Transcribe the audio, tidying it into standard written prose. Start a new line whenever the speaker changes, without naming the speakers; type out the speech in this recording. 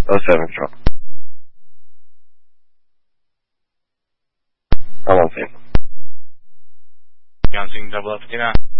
07 Control. I'm on scene.
You on scene 0059?